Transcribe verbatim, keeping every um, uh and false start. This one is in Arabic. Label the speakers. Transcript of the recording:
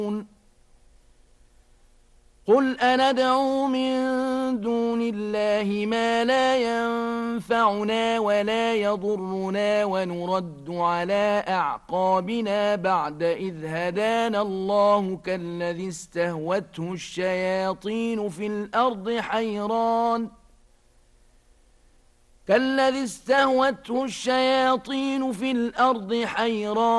Speaker 1: قل أندعو من دون الله ما لا ينفعنا ولا يضرنا ونرد على أعقابنا بعد إذ هدانا الله كالذي استهوته الشياطين في الأرض حيران كالذي استهوته الشياطين في الأرض حيران